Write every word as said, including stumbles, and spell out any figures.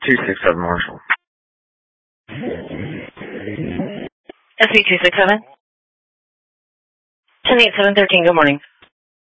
two six seven Marshall. S B two six seven. ten eight seven thirteen, good morning.